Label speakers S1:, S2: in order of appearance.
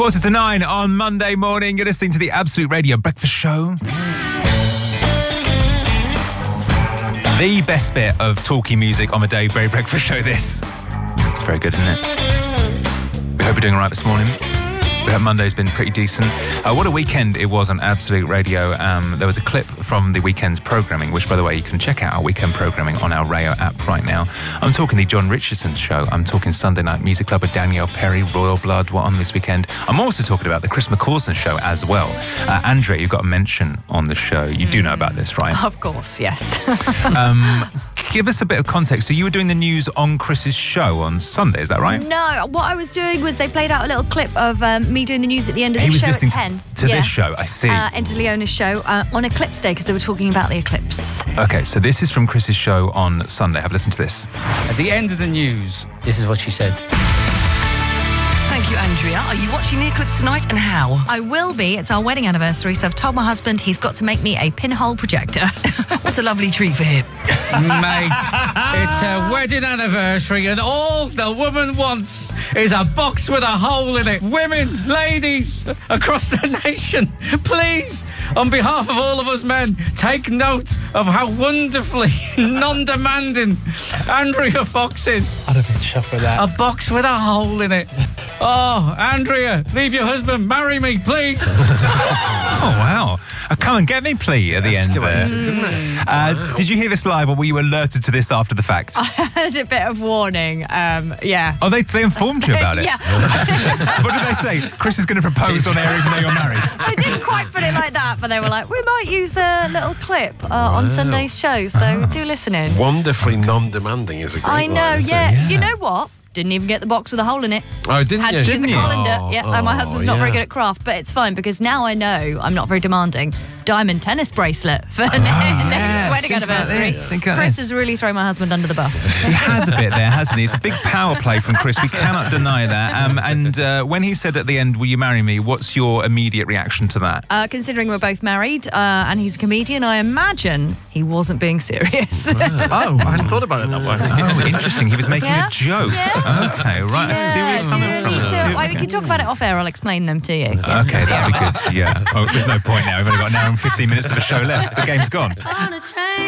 S1: 8:45 on Monday morning. You're listening to the Absolute Radio Breakfast Show. The best bit of talkie music on the Dave Berry Breakfast Show, this. It's very good, isn't it? We hope you're doing all right this morning. We hope Monday's been pretty decent. What a weekend it was on Absolute Radio. There was a clip from the weekend's programming, which, by the way, you can check out our weekend programming on our Rayo app right now. I'm talking the John Richardson Show. I'm talking Sunday Night Music Club with Danielle Perry, Royal Blood were on this weekend. I'm also talking about the Chris McCausland Show as well. Andrea, you've got a mention on the show. You do know about this, right?
S2: Of course, yes.
S1: Give us a bit of context. So you were doing the news on Chris's show on Sunday, is that right?
S2: No, what I was doing was they played out a little clip of me doing the news at the end of the show at 10.
S1: He was listening to this show, I see.
S2: Into Leona's show on Eclipse Day because they were talking about the eclipse.
S1: Okay, so this is from Chris's show on Sunday. Have a listen to this.
S3: At the end of the news, this is what she said.
S4: Thank you, Andrea. Are you watching the eclipse tonight and how?
S2: I will be. It's our wedding anniversary, so I've told my husband he's got to make me a pinhole projector.
S4: What a lovely treat for him.
S3: Mate, it's a wedding anniversary and all the woman wants is a box with a hole in it. Women, ladies, across the nation, please, on behalf of all of us men, take note of how wonderfully non-demanding Andrea Fox is.
S5: I'd have been chuffed with that.
S3: A box with a hole in it. Oh, Andrea, leave your husband, marry me, please.
S1: Oh, wow. Come and get me, please, at the end there. Did you hear this live or were you alerted to this after the fact?
S2: I had a bit of warning, yeah.
S1: Oh, they informed you about it?
S2: Yeah.
S1: What did they say? Chris is going to propose on air even though you're married.
S2: They didn't quite put it like that, but they were like, we might use a little clip on Sunday's show, so do listen in.
S6: Wonderfully non-demanding is a great
S2: I know,
S6: line,
S2: yeah. You know what? Didn't even get the box with a hole in it.
S6: Oh, didn't
S2: Had
S6: you?
S2: to use a colander.
S6: Oh,
S2: my husband's not very
S6: yeah.
S2: good at craft, but it's fine because now I know I'm not very demanding. Diamond tennis bracelet for next wedding anniversary.
S1: Think about
S2: Chris
S1: this.
S2: has really thrown my husband under the bus.
S1: He has a bit there, hasn't he? It's a big power play from Chris. We cannot deny that. And when he said at the end, will you marry me? What's your immediate reaction to that?
S2: Considering we're both married and he's a comedian, I imagine he wasn't being serious.
S5: Oh, I hadn't thought about it that way.
S1: Oh, interesting. He was making
S2: Yeah?
S1: a joke.
S2: Yeah.
S1: Okay, right. I see where you're coming from.
S2: We can talk about it off air. I'll explain them to you. Yeah.
S1: Okay, that'd be good. Yeah. Oh, there's no point now. We've only got an hour and 15 minutes of the show left. The game's gone.
S4: On a train.